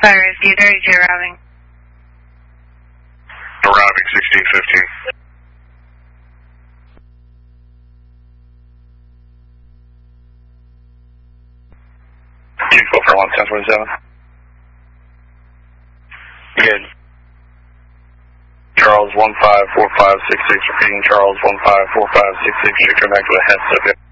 Fire Rescue 32 arriving. Arriving 1615. Go for 11027. Good. Charles 154566, repeating Charles 154566, should come back to the head subject.